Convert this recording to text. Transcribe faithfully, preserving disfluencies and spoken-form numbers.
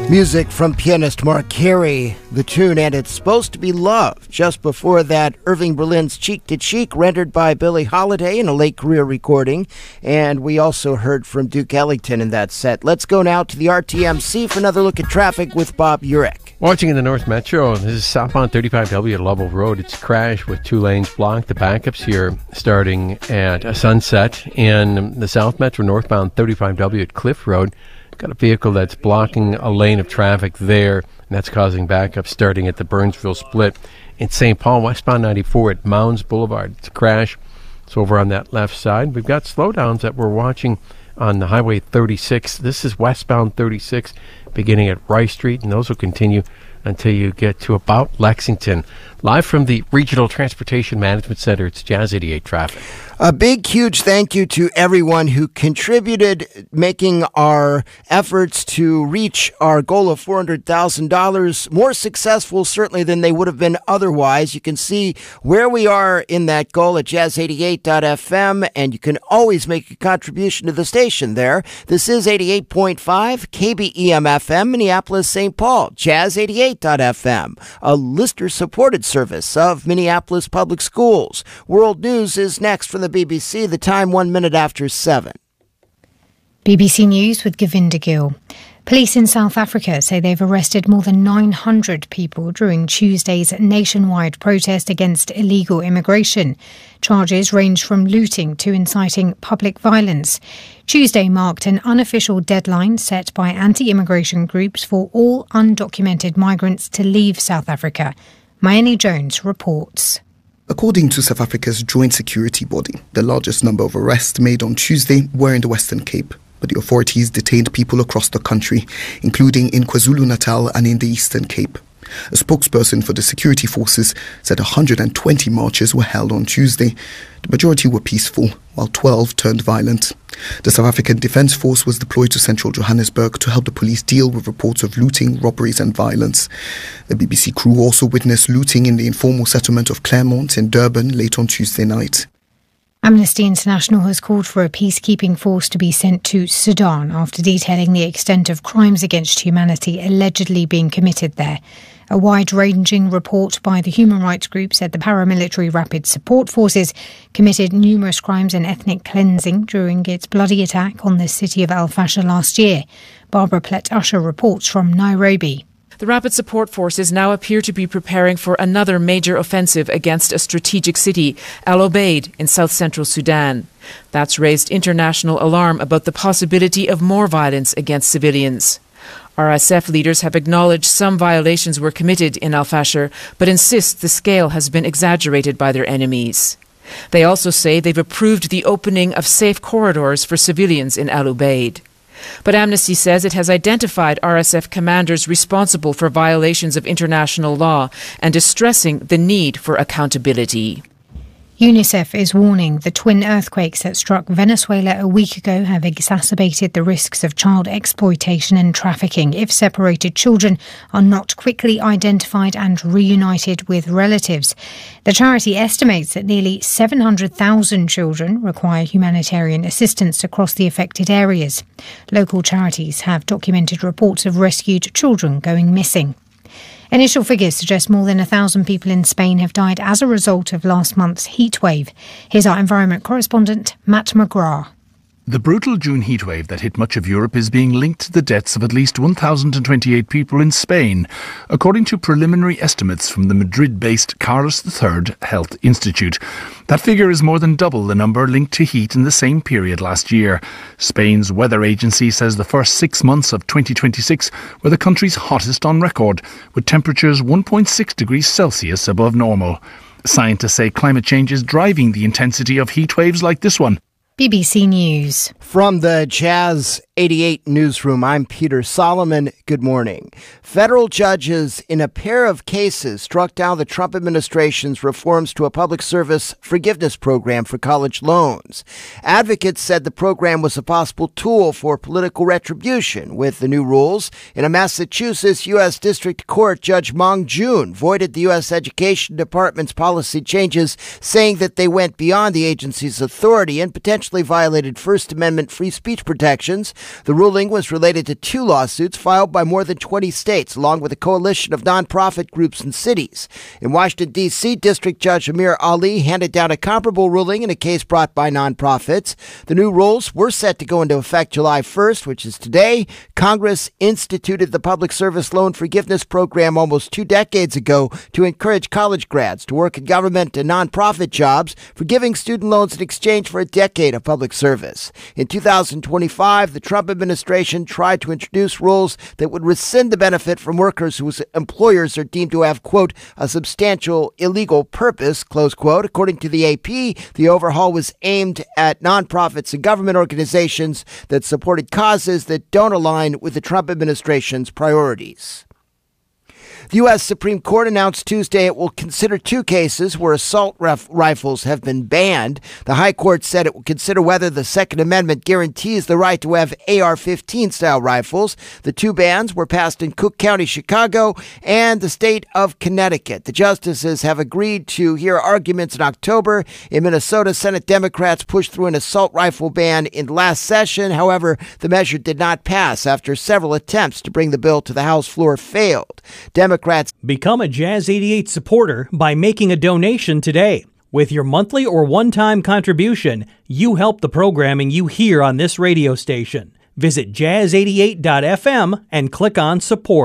Music from pianist Mark Carey, the tune, and It's Supposed to Be Love. Just before that, Irving Berlin's Cheek to Cheek, rendered by Billie Holiday in a late career recording. And we also heard from Duke Ellington in that set. Let's go now to the R T M C for another look at traffic with Bob Urich. Watching in the North Metro, this is southbound thirty-five W at Lovell Road. It's a crash with two lanes blocked. The backups here starting at Sunset. In the South Metro, northbound thirty-five W at Cliff Road. Got a vehicle that's blocking a lane of traffic there, and that's causing backup starting at the Burnsville split. In Saint Paul, westbound ninety-four at Mounds Boulevard. It's a crash. It's over on that left side. We've got slowdowns that we're watching on the Highway thirty-six. This is westbound thirty-six, beginning at Rice Street, and those will continue until you get to about Lexington. Live from the Regional Transportation Management Center, it's Jazz eighty-eight Traffic. A big, huge thank you to everyone who contributed, making our efforts to reach our goal of four hundred thousand dollars more successful, certainly, than they would have been otherwise. You can see where we are in that goal at jazz eighty-eight dot f m, and you can always make a contribution to the station there. This is eighty-eight point five K B E M F M, Minneapolis, Saint Paul, jazz eighty-eight dot f m, a listener-supported service of Minneapolis Public Schools. World News is next from the B B C, the time one minute after seven. B B C News with Govinda Gill. Police in South Africa say they've arrested more than nine hundred people during Tuesday's nationwide protest against illegal immigration. Charges range from looting to inciting public violence. Tuesday marked an unofficial deadline set by anti-immigration groups for all undocumented migrants to leave South Africa. Mayeni Jones reports. According to South Africa's joint security body, the largest number of arrests made on Tuesday were in the Western Cape, but the authorities detained people across the country, including in KwaZulu-Natal and in the Eastern Cape. A spokesperson for the security forces said one hundred twenty marches were held on Tuesday. The majority were peaceful, while twelve turned violent. The South African Defence Force was deployed to central Johannesburg to help the police deal with reports of looting, robberies and violence. The B B C crew also witnessed looting in the informal settlement of Claremont in Durban late on Tuesday night. Amnesty International has called for a peacekeeping force to be sent to Sudan after detailing the extent of crimes against humanity allegedly being committed there. A wide-ranging report by the human rights group said the paramilitary Rapid Support Forces committed numerous crimes and ethnic cleansing during its bloody attack on the city of Al Fasher last year. Barbara Plett-Usher reports from Nairobi. The Rapid Support Forces now appear to be preparing for another major offensive against a strategic city, Al Obeid, in south-central Sudan. That's raised international alarm about the possibility of more violence against civilians. R S F leaders have acknowledged some violations were committed in Al Fasher, but insist the scale has been exaggerated by their enemies. They also say they've approved the opening of safe corridors for civilians in Al Obeid. But Amnesty says it has identified R S F commanders responsible for violations of international law and is stressing the need for accountability. UNICEF is warning the twin earthquakes that struck Venezuela a week ago have exacerbated the risks of child exploitation and trafficking if separated children are not quickly identified and reunited with relatives. The charity estimates that nearly seven hundred thousand children require humanitarian assistance across the affected areas. Local charities have documented reports of rescued children going missing. Initial figures suggest more than a thousand people in Spain have died as a result of last month's heatwave. Here's our environment correspondent, Matt McGrath. The brutal June heatwave that hit much of Europe is being linked to the deaths of at least one thousand twenty-eight people in Spain, according to preliminary estimates from the Madrid-based Carlos the Third Health Institute. That figure is more than double the number linked to heat in the same period last year. Spain's weather agency says the first six months of twenty twenty-six were the country's hottest on record, with temperatures one point six degrees Celsius above normal. Scientists say climate change is driving the intensity of heat waves like this one. B B C News. From the Jazz eighty-eight newsroom, I'm Peter Solomon. Good morning. Federal judges in a pair of cases struck down the Trump administration's reforms to a public service forgiveness program for college loans. Advocates said the program was a possible tool for political retribution. With the new rules, in a Massachusetts U S District Court, Judge Mong Jun voided the U S Education Department's policy changes, saying that they went beyond the agency's authority and potentially potentially violated First Amendment free speech protections. The ruling was related to two lawsuits filed by more than twenty states, along with a coalition of nonprofit groups and cities. In Washington, D C, District Judge Amir Ali handed down a comparable ruling in a case brought by nonprofits. The new rules were set to go into effect July first, which is today. Congress instituted the Public Service Loan Forgiveness Program almost two decades ago to encourage college grads to work in government and nonprofit jobs, forgiving student loans in exchange for a decade of public service. In two thousand twenty-five, the Trump administration tried to introduce rules that would rescind the benefit from workers whose employers are deemed to have, quote, a substantial illegal purpose, close quote. According to the A P, the overhaul was aimed at nonprofits and government organizations that supported causes that don't align with the Trump administration's priorities. The U S Supreme Court announced Tuesday it will consider two cases where assault ref- rifles have been banned. The High Court said it will consider whether the Second Amendment guarantees the right to have A R fifteen style rifles. The two bans were passed in Cook County, Chicago, and the state of Connecticut. The justices have agreed to hear arguments in October. In Minnesota, Senate Democrats pushed through an assault rifle ban in last session. However, the measure did not pass after several attempts to bring the bill to the House floor failed. Democrats Become a Jazz eighty-eight supporter by making a donation today. With your monthly or one-time contribution, you help the programming you hear on this radio station. Visit jazz eighty-eight dot f m and click on support.